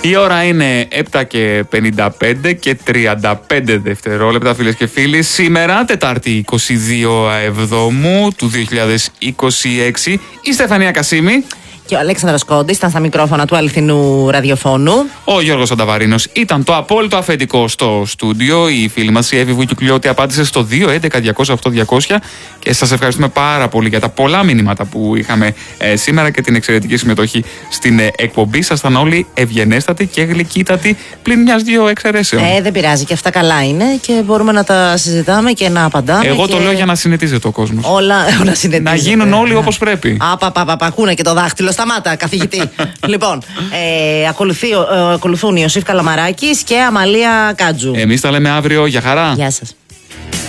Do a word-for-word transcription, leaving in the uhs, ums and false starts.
Η ώρα είναι επτά και πενήντα πέντε και τριάντα πέντε δευτερόλεπτα, φίλες και φίλοι. Σήμερα, Τετάρτη είκοσι δύο Εβδόμου του δύο χιλιάδες είκοσι έξι, η Στεφανία Κασίμη και ο Αλέξανδρος Κόντης ήταν στα μικρόφωνα του αληθινού ραδιοφώνου. Ο Γιώργος Ανταβαρίνος ήταν το απόλυτο αφεντικό στο στούντιο. Η φίλη μας η Εύη Βουκιουκλιώτη απάντησε στο δύο έντεκα διακόσια οκτώ διακόσια και σας ευχαριστούμε πάρα πολύ για τα πολλά μηνύματα που είχαμε ε, σήμερα και την εξαιρετική συμμετοχή στην ε, εκπομπή. Σας ήταν όλοι ευγενέστατοι και γλυκύτατοι, πλην μιας-δυο εξαιρέσεων. Ε, δεν πειράζει, και αυτά καλά είναι και μπορούμε να τα συζητάμε και να απαντάμε. Εγώ και... το λέω για να συνετίζεται ο κόσμος. Όλα να συνετίζεται. Να γίνουν όλοι όπως πρέπει. Απαπαπαπακούνε και το δάχτυλο. Σταμάτα, καθηγητή. Λοιπόν, ε, ακολουθεί, ε, ακολουθούν Ιωσήφ Καλαμαράκης και Αμαλία Κάτζου. Εμείς τα λέμε αύριο. Για χαρά. Γεια σας.